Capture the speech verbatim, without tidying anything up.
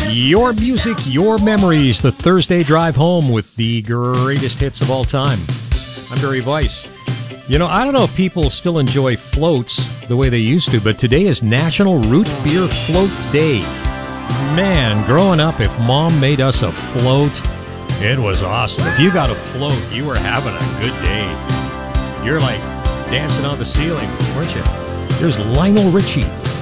Your music, your memories, the Thursday drive home with the greatest hits of all time. I'm Barry Weiss. You know, I don't know if people still enjoy floats the way they used to, but today is National Root Beer Float Day. Man, growing up, if Mom made us a float, it was awesome. If you got a float, you were having a good day. You're like dancing on the ceiling, weren't you? Here's Lionel Richie.